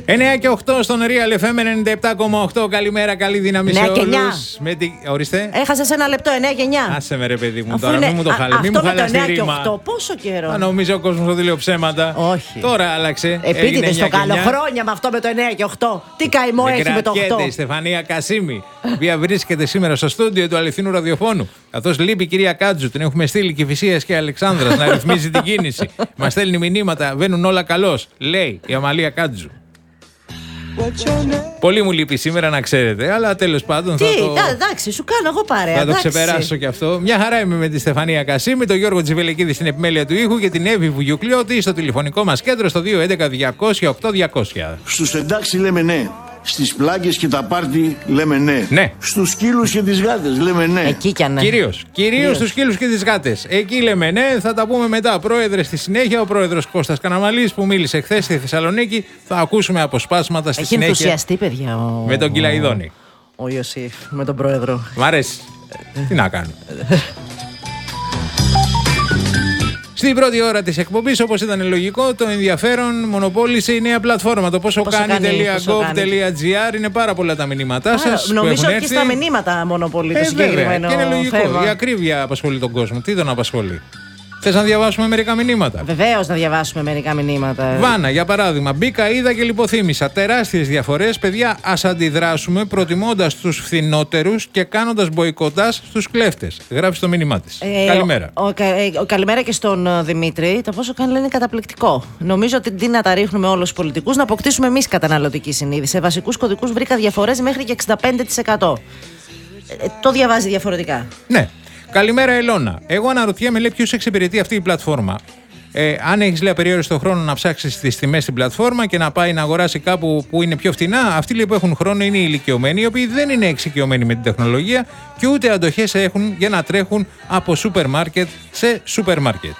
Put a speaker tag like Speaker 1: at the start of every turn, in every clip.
Speaker 1: 9 και 8 στον Real FM 97,8. Καλημέρα, καλή δύναμη σε όλους. Ορίστε.
Speaker 2: Έχασες ένα λεπτό, 9 και 9.
Speaker 1: Άσε με ρε παιδί μου, τώρα μην μου το χαλεί. Μην μου χαλάς τη ρήμα.
Speaker 2: 8, πόσο καιρό.
Speaker 1: Θα νομίζει ο κόσμος ότι λέω ψέματα.
Speaker 2: Όχι.
Speaker 1: Τώρα άλλαξε.
Speaker 2: Επίτηδες το κάνω. Χρόνια με αυτό με το 9 και 8. Τι καημό έχει με το 8.
Speaker 1: Η Στεφανία Κασίμη, η οποία βρίσκεται σήμερα στο στούντιο του Αληθινού Ραδιοφώνου. Καθώς λείπει η κυρία Κάτζου, την έχουμε στείλει Κηφισίας και Αλεξάνδρας να ρυθμίζει την κίνηση. Μας στέλνει μηνύματα, βαίνουν όλα καλώς. Λέει η Αμαλία Κάτζου. Πολύ μου λείπει σήμερα, να ξέρετε, αλλά τέλος πάντων θα το...
Speaker 2: εντάξει, σου κάνω εγώ παρέα.
Speaker 1: Θα το ξεπεράσω κι αυτό. Μια χαρά είμαι με τη Στεφανία Κασίμη, τον Γιώργο Τσιβελεκίδη στην επιμέλεια του ήχου και την Εύη Βουγιουκλιώτη στο τηλεφωνικό μας κέντρο στο 211-200-8200.
Speaker 3: Στους εντάξει λέμε ναι. Στις πλάκες και τα πάρτι λέμε ναι.
Speaker 1: Ναι.
Speaker 3: Στους σκύλους και τις γάτες λέμε ναι.
Speaker 2: Εκεί κι αν ναι.
Speaker 1: Κυρίως στους σκύλους και τις γάτες. Εκεί λέμε ναι, θα τα πούμε μετά. Πρόεδρε στη συνέχεια, ο πρόεδρος Κώστας Καναμαλής που μίλησε χθες στη Θεσσαλονίκη. Θα ακούσουμε αποσπάσματα στη συνέχεια.
Speaker 2: Έχει ενθουσιαστεί, παιδιά.
Speaker 1: Με τον Κυλαϊδόνη.
Speaker 2: Ο Ιωσήφ, με τον πρόεδρο.
Speaker 1: Μ' αρέσει. Τι να κάνω. Στην πρώτη ώρα της εκπομπής, όπως ήταν λογικό, το ενδιαφέρον μονοπόλησε η νέα πλατφόρμα. Το πόσο κάνει.gov.gr. Είναι πάρα πολλά τα μηνύματά σας.
Speaker 2: Νομίζω ότι και στα μηνύματα μονοπολεί το συγκεκριμένο.
Speaker 1: Και είναι λογικό. Η ακρίβεια απασχολεί τον κόσμο. Τι τον απασχολεί. Θες να διαβάσουμε μερικά μηνύματα?
Speaker 2: Βεβαίως να διαβάσουμε μερικά μηνύματα.
Speaker 1: Βάνα, για παράδειγμα. Μπήκα, είδα και λιποθύμησα. Τεράστιες διαφορές. Παιδιά, ας αντιδράσουμε προτιμώντας τους φθηνότερους και κάνοντας μποϊκοτάζ στους κλέφτες. Γράφει το μήνυμά της. Καλημέρα.
Speaker 2: Καλημέρα και στον Δημήτρη. Το πόσο κάνει είναι καταπληκτικό. Νομίζω ότι αντί να τα ρίχνουμε όλους τους πολιτικούς, να αποκτήσουμε εμείς καταναλωτική συνείδηση. Σε βασικούς κωδικούς βρήκα διαφορές μέχρι και 65%. Το διαβάζει διαφορετικά.
Speaker 1: Ναι. Καλημέρα, Ελώνα. Εγώ αναρωτιέμαι, λέει, ποιους εξυπηρετεί αυτή η πλατφόρμα. Αν έχεις, λέει, απεριόριστο χρόνο να ψάξεις τις τιμές στην πλατφόρμα και να πάει να αγοράσει κάπου που είναι πιο φτηνά, αυτοί, λέει, που έχουν χρόνο είναι οι ηλικιωμένοι, οι οποίοι δεν είναι εξοικειωμένοι με την τεχνολογία και ούτε αντοχές έχουν για να τρέχουν από σούπερ μάρκετ σε σούπερ μάρκετ.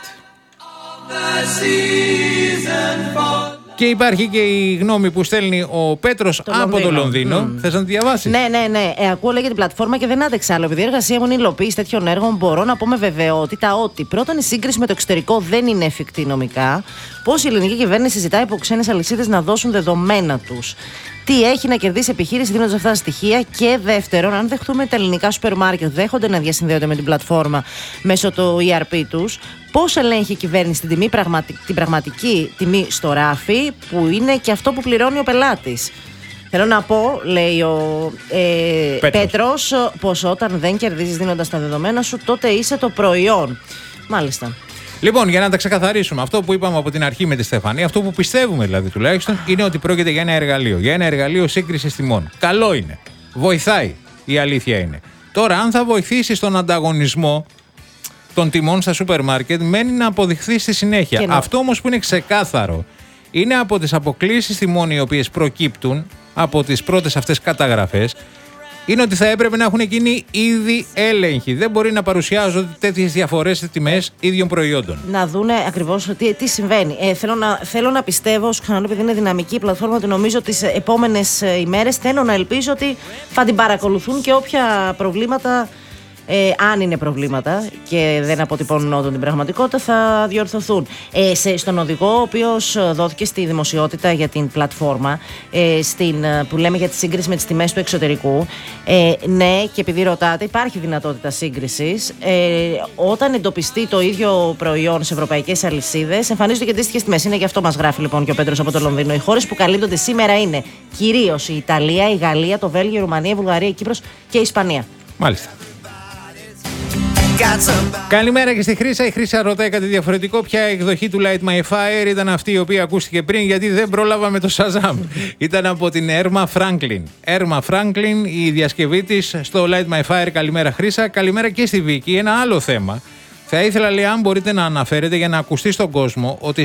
Speaker 1: Και υπάρχει και η γνώμη που στέλνει ο Πέτρος από το Λονδίνο. Θες να τη διαβάσεις?
Speaker 2: Ναι. Ακούω λέγεται την πλατφόρμα και δεν άντεξα άλλο. Επειδή η εργασία μου είναι υλοποίηση τέτοιων έργων, μπορώ να πω με βεβαιότητα ότι πρώτον η σύγκριση με το εξωτερικό δεν είναι εφικτή νομικά. Πώς η ελληνική κυβέρνηση ζητάει από ξένες αλυσίδες να δώσουν δεδομένα τους. Τι έχει να κερδίσει επιχείρηση δίνοντας αυτά τα στοιχεία. Και δεύτερον, αν δεχτούμε τα ελληνικά σούπερ μάρκετ δέχονται να διασυνδέονται με την πλατφόρμα μέσω του ERP τους, πώς ελέγχει η κυβέρνηση την πραγματική τιμή στο ράφι, που είναι και αυτό που πληρώνει ο πελάτης. Θέλω να πω, λέει ο Πέτρος, πως όταν δεν κερδίζεις δίνοντας τα δεδομένα σου, τότε είσαι το προϊόν. Μάλιστα.
Speaker 1: Λοιπόν, για να τα ξεκαθαρίσουμε, αυτό που είπαμε από την αρχή με τη Στεφανία, αυτό που πιστεύουμε δηλαδή τουλάχιστον, είναι ότι πρόκειται για ένα εργαλείο. Για ένα εργαλείο σύγκρισης τιμών. Καλό είναι. Βοηθάει. Η αλήθεια είναι. Τώρα, αν θα βοηθήσει στον ανταγωνισμό των τιμών στα σούπερ μάρκετ, μένει να αποδειχθεί στη συνέχεια. Αυτό όμως που είναι ξεκάθαρο είναι από τις αποκλίσεις τιμών οι οποίες προκύπτουν από τις πρώτες αυτές καταγραφές, είναι ότι θα έπρεπε να έχουν γίνει ήδη έλεγχοι. Δεν μπορεί να παρουσιάζονται τέτοιες διαφορές σε τιμές ίδιων προϊόντων.
Speaker 2: Να δούνε ακριβώς τι συμβαίνει. Θέλω να πιστεύω, ξαναλέω, επειδή είναι δυναμική η πλατφόρμα, ότι νομίζω ότι τις επόμενες ημέρες θέλω να ελπίζω ότι θα την παρακολουθούν και όποια προβλήματα, αν είναι προβλήματα και δεν αποτυπώνουν όντως την πραγματικότητα, θα διορθωθούν. Στον οδηγό, ο οποίος δόθηκε στη δημοσιότητα για την πλατφόρμα, που λέμε για τη σύγκριση με τις τιμές του εξωτερικού, ναι, και επειδή ρωτάτε, υπάρχει δυνατότητα σύγκρισης. Όταν εντοπιστεί το ίδιο προϊόν σε ευρωπαϊκές αλυσίδες, εμφανίζονται και αντίστοιχες τιμές. Είναι γι' αυτό μας γράφει λοιπόν και ο Πέτρος από το Λονδίνο. Οι χώρες που καλύπτονται σήμερα είναι κυρίως η Ιταλία, η Γαλλία, το Βέλγιο, η Ρουμανία, η Βουλγαρία, η Κύπρος και η Ισπανία.
Speaker 1: Μάλιστα. Καλημέρα και στη Χρύσα. Η Χρύσα ρωτάει κάτι διαφορετικό. Ποια εκδοχή του Light My Fire ήταν αυτή η οποία ακούστηκε πριν, γιατί δεν πρόλαβα με το Shazam. Ήταν από την Έρμα Φράγκλιν. Έρμα Φράγκλιν, η διασκευή της στο Light My Fire. Καλημέρα, Χρύσα. Καλημέρα και στη Βίκη. Ένα άλλο θέμα. Θα ήθελα, λέει, αν μπορείτε να αναφέρετε για να ακουστεί στον κόσμο ότι